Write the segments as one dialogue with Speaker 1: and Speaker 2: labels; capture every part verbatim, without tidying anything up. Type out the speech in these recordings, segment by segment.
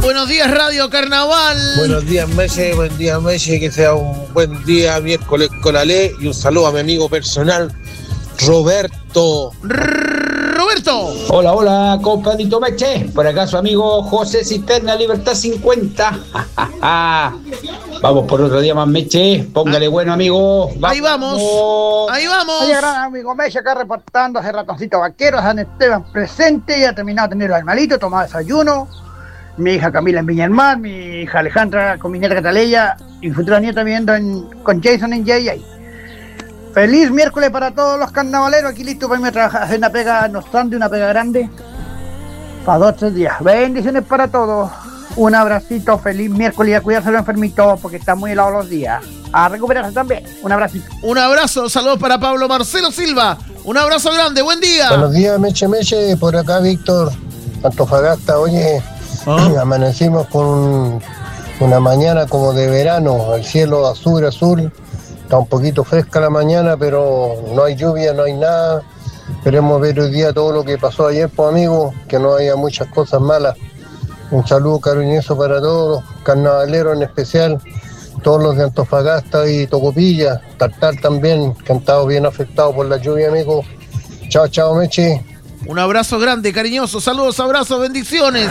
Speaker 1: Buenos días, Radio Carnaval.
Speaker 2: Buenos días, Meche. Buen día, Meche. Que sea un buen día, miércoles con la ley. Y un saludo a mi amigo personal, Roberto.
Speaker 1: Roberto.
Speaker 3: Hola, hola, compadrito Meche. Por acá su amigo José Cisterna, Libertad cincuenta. Vamos por otro día más, Meche. Póngale bueno, amigo.
Speaker 1: Vamos. Ahí vamos. Ahí vamos.
Speaker 4: Oye, gran amigo Meche, acá reportando hace ratoncito vaquero, San Esteban presente. Ya ha terminado de tener el malito, tomado desayuno. Mi hija Camila en Viña del Mar, mi hija Alejandra con mi nieta Cataleya y mi futura nieta viviendo en, con Jason en J A. Feliz miércoles para todos los carnavaleros, aquí listo para irme a trabajar, hacer una pega nostrante, una pega grande, para dos o tres días. Bendiciones para todos, un abracito, feliz miércoles y a cuidarse los enfermitos porque están muy helados los días. A recuperarse también, un abracito.
Speaker 1: Un abrazo, saludos para Pablo Marcelo Silva, un abrazo grande, buen día.
Speaker 2: Buenos días, Meche, Meche, por acá Víctor, Antofagasta, oye... ¿Ah? Amanecimos con una mañana como de verano, el cielo azul, azul, está un poquito fresca la mañana, pero no hay lluvia, no hay nada. Esperemos ver hoy día todo lo que pasó ayer, pues amigos, que no haya muchas cosas malas. Un saludo cariñoso para todos, los carnavaleros en especial, todos los de Antofagasta y Tocopilla, Tartar también, que han estado bien afectados por la lluvia, amigos. Chao, chao, Meche.
Speaker 1: Un abrazo grande, cariñoso, saludos, abrazos, bendiciones.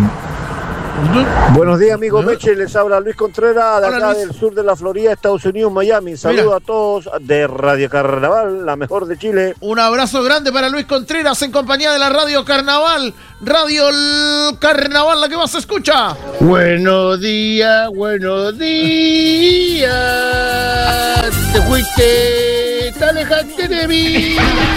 Speaker 5: Buenos días, amigo Meche, les habla Luis Contreras, de Hola, acá Luis. Del sur de la Florida, Estados Unidos, Miami. Saludos a todos de Radio Carnaval, la mejor de Chile.
Speaker 1: Un abrazo grande para Luis Contreras en compañía de la Radio Carnaval, Radio Carnaval, la que más se escucha.
Speaker 6: Buenos días, buenos días. Te fuiste, te alejaste de mí.